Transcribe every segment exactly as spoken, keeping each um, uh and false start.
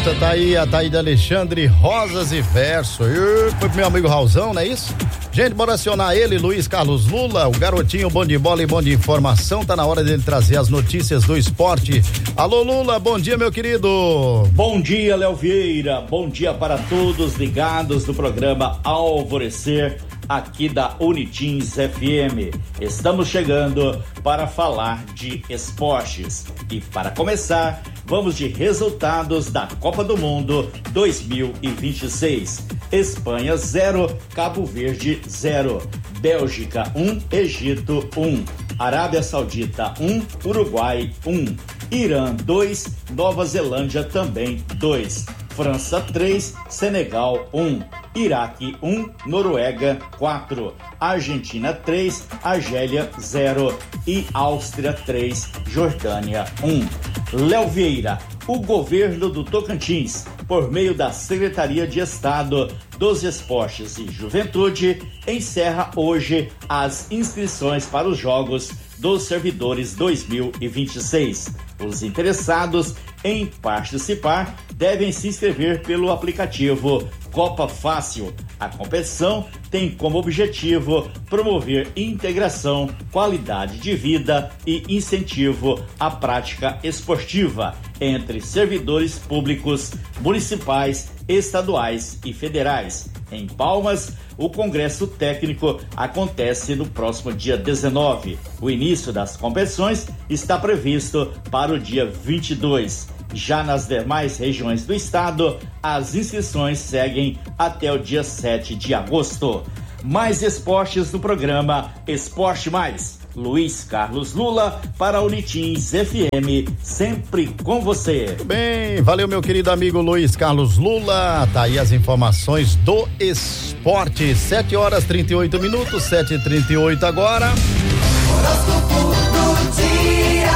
volta, tá aí a Taíde Alexandre, Rosas e Verso. E foi pro meu amigo Raulzão, não é isso? Gente, bora acionar ele, Luiz Carlos Lula, o garotinho bom de bola e bom de informação, tá na hora dele trazer as notícias do esporte. Alô Lula, bom dia meu querido. Bom dia Léo Vieira, bom dia para todos ligados no programa Alvorecer, aqui da Unitins F M. Estamos chegando para falar de esportes. E para começar, vamos de resultados da Copa do Mundo dois mil e vinte e seis. Espanha zero, Cabo Verde zero, Bélgica um, Egito um, Arábia Saudita um, Uruguai um, Irã dois, Nova Zelândia também dois, França três, Senegal um, Iraque um, Noruega quatro, Argentina três, Argélia zero e Áustria três, Jordânia um. Léo Vieira, o governo do Tocantins, por meio da Secretaria de Estado dos Esportes e Juventude, encerra hoje as inscrições para os Jogos dos Servidores dois mil e vinte e seis. Os interessados em participar devem se inscrever pelo aplicativo Copa Fácil. A competição tem como objetivo promover integração, qualidade de vida e incentivo à prática esportiva entre servidores públicos, municipais, estaduais e federais. Em Palmas, o Congresso Técnico acontece no próximo dia dezenove. O início das competições está previsto para o dia vinte e dois. Já nas demais regiões do estado, as inscrições seguem até o dia sete de agosto. Mais esportes no programa Esporte Mais. Luiz Carlos Lula para Unitins F M, sempre com você. Bem, valeu meu querido amigo Luiz Carlos Lula, tá aí as informações do esporte. sete horas trinta e oito minutos, sete e trinta e oito agora. Horóscopo do dia.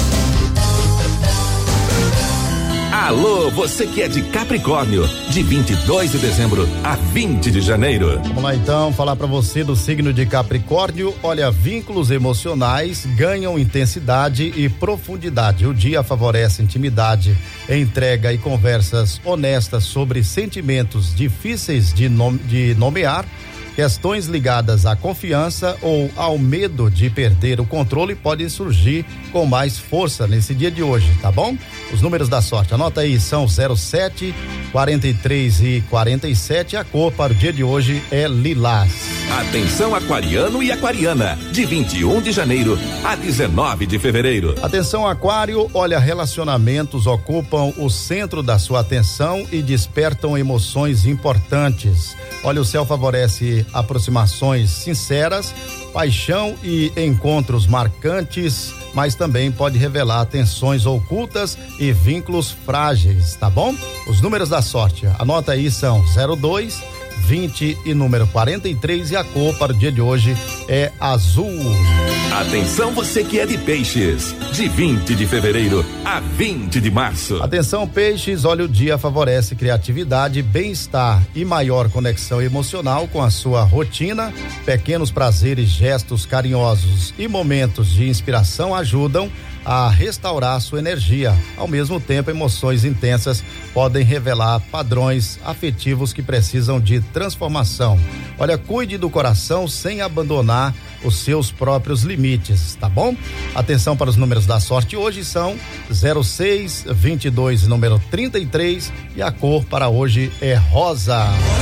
Alô, você que é de Capricórnio, de vinte e dois de dezembro a vinte de janeiro. Vamos lá então, falar para você do signo de Capricórnio. Olha, vínculos emocionais ganham intensidade e profundidade. O dia favorece intimidade, entrega e conversas honestas sobre sentimentos difíceis de, nome, de nomear. Questões ligadas à confiança ou ao medo de perder o controle podem surgir com mais força nesse dia de hoje, tá bom? Os números da sorte, anota aí, são zero sete, quarenta e três e quarenta e sete. A cor para o dia de hoje é lilás. Atenção aquariano e aquariana, de vinte e um de janeiro a dezenove de fevereiro. Atenção aquário, olha, relacionamentos ocupam o centro da sua atenção e despertam emoções importantes. Olha, o céu favorece aproximações sinceras, paixão e encontros marcantes, mas também pode revelar tensões ocultas e vínculos frágeis, tá bom? Os números da sorte, anota aí, são zero dois, vinte e número quarenta e três, e a cor para o dia de hoje é azul. Atenção você que é de peixes, de vinte de fevereiro a vinte de março. Atenção peixes, olha, o dia favorece criatividade, bem-estar e maior conexão emocional com a sua rotina. Pequenos prazeres, gestos carinhosos e momentos de inspiração ajudam a restaurar sua energia. Ao mesmo tempo, emoções intensas podem revelar padrões afetivos que precisam de transformação. Olha, cuide do coração sem abandonar os seus próprios limites, tá bom? Atenção para os números da sorte hoje, são zero seis, vinte e dois, número trinta e três, e a cor para hoje é rosa.